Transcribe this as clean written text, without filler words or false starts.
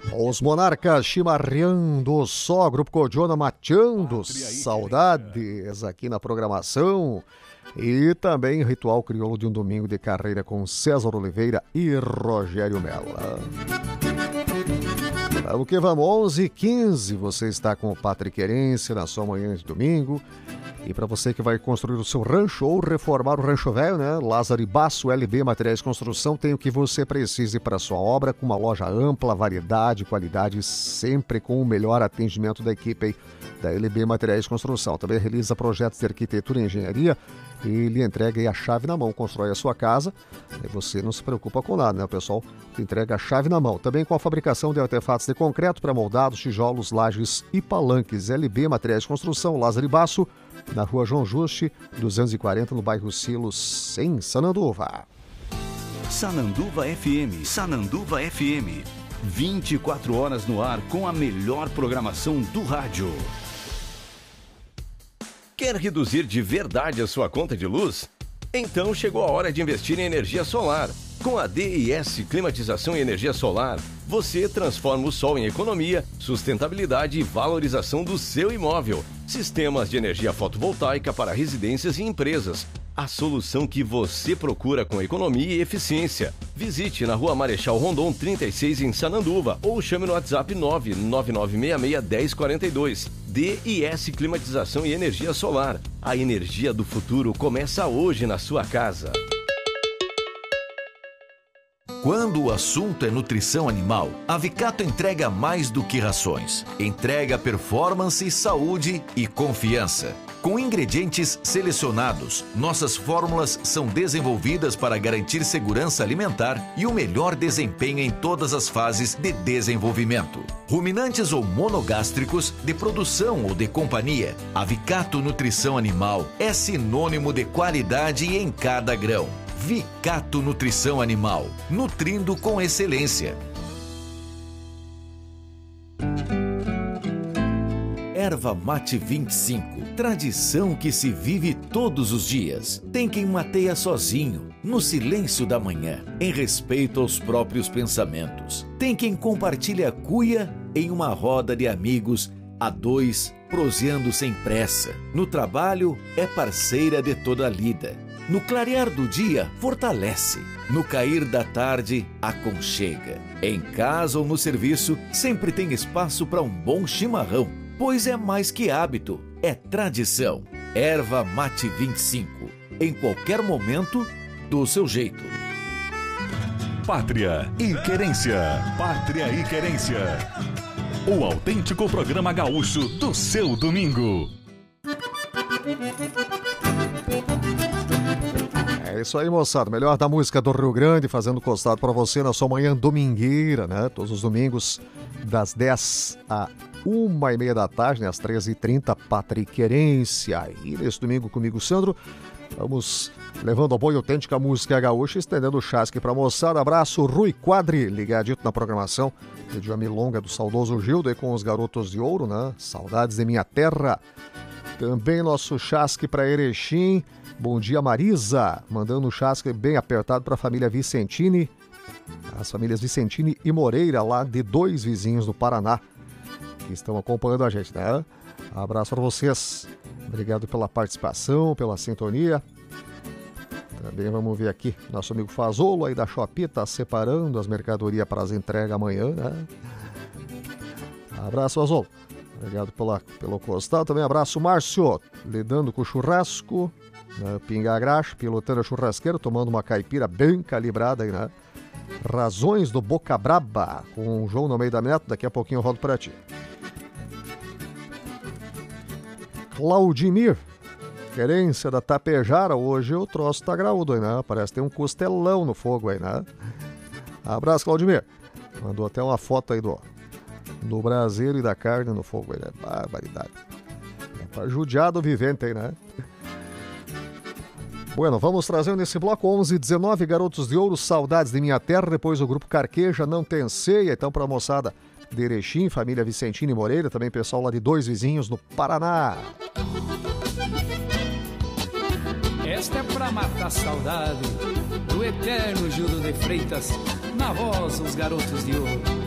Os Monarcas chimarreando só, Grupo Codiona mateando saudades aqui na programação. E também Ritual Crioulo de um domingo de carreira com César Oliveira e Rogério Mella. Vamos que vamos, 11h15, você está com o Pátria e Querência na sua manhã de domingo. E para você que vai construir o seu rancho ou reformar o rancho velho, né? Lázaro e Basso, LB Materiais de Construção, tem o que você precise para sua obra, com uma loja ampla, variedade, qualidade, sempre com o melhor atendimento da equipe aí, da LB Materiais de Construção. Também realiza projetos de arquitetura e engenharia e lhe entrega aí a chave na mão, constrói a sua casa e você não se preocupa com nada, né? O pessoal te entrega a chave na mão. Também com a fabricação de artefatos de concreto para moldados, tijolos, lajes e palanques. LB Materiais de Construção, Lázaro e Basso, na rua João Juste, 240, no bairro Silos, em Sananduva. Sananduva FM, Sananduva FM. 24 horas no ar com a melhor programação do rádio. Quer reduzir de verdade a sua conta de luz? Então chegou a hora de investir em energia solar. Com a DIS Climatização e Energia Solar, você transforma o sol em economia, sustentabilidade e valorização do seu imóvel. Sistemas de energia fotovoltaica para residências e empresas. A solução que você procura com economia e eficiência. Visite na Rua Marechal Rondon 36 em Sananduva ou chame no WhatsApp 999661042. DIS Climatização e Energia Solar. A energia do futuro começa hoje na sua casa. Quando o assunto é nutrição animal, a Vicato entrega mais do que rações. Entrega performance, saúde e confiança. Com ingredientes selecionados, nossas fórmulas são desenvolvidas para garantir segurança alimentar e o melhor desempenho em todas as fases de desenvolvimento. Ruminantes ou monogástricos, de produção ou de companhia, a Vicato Nutrição Animal é sinônimo de qualidade em cada grão. Vicato Nutrição Animal, nutrindo com excelência. Erva Mate 25, tradição que se vive todos os dias. Tem quem mateia sozinho, no silêncio da manhã, em respeito aos próprios pensamentos. Tem quem compartilha a cuia em uma roda de amigos, a dois, proseando sem pressa. No trabalho, é parceira de toda a lida. No clarear do dia, fortalece. No cair da tarde, aconchega. Em casa ou no serviço, sempre tem espaço para um bom chimarrão, pois é mais que hábito, é tradição. Erva Mate 25, em qualquer momento, do seu jeito. Pátria e Querência. Pátria e Querência. O autêntico programa gaúcho do seu domingo. É isso aí, moçada. Melhor da música do Rio Grande, fazendo costado para você na sua manhã domingueira, né? Todos os domingos, das 10 a 1h30 da tarde, né? Às 13h30, Pátria e Querência. E nesse domingo comigo, Sandro, vamos levando ao boi autêntica a música gaúcha, estendendo o chasque pra moçada. Abraço, Rui Quadri, ligadito na programação. Pediu a milonga do saudoso Gildo aí com os Garotos de Ouro, né? Saudades de minha terra. Também nosso chasque pra Erechim. Bom dia, Marisa, mandando um chasque bem apertado para a família Vicentini, as famílias Vicentini e Moreira, lá de dois vizinhos do Paraná, que estão acompanhando a gente, né? Abraço para vocês, obrigado pela participação, pela sintonia. Também vamos ver aqui, nosso amigo Fazolo aí da Shopee, está separando as mercadorias para as entregas amanhã, né? Abraço, Fazolo, obrigado pelo costado. Também abraço, Márcio, lidando com o churrasco. Pinga Graxa, pilotando a churrasqueira, tomando uma caipira bem calibrada aí, né? Razões do Boca Braba, com o João no meio da meta, daqui a pouquinho eu rodo pra ti. Claudimir, querência da Tapejara, hoje o troço tá graúdo aí, né? Parece que tem um costelão no fogo aí, né? Abraço, Claudimir. Mandou até uma foto aí do braseiro e da carne no fogo aí, né? Barbaridade. É pra judiado vivente aí, né? Bueno, vamos trazendo nesse bloco 11h19, Garotos de Ouro, Saudades de Minha Terra, depois o Grupo Carqueja, Não Tem Ceia, então para a moçada de Erechim, família Vicentini e Moreira, também pessoal lá de dois vizinhos no Paraná. Esta é pra matar a saudade do eterno Gildo de Freitas, na voz dos Garotos de Ouro.